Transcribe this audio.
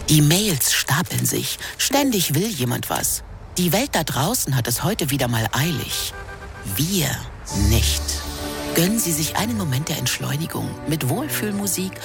Die Mails stapeln sich. Ständig will jemand was. Die Welt da draußen hat es heute wieder mal eilig. Wir nicht. Gönnen Sie sich einen Moment der Entschleunigung mit Wohlfühlmusik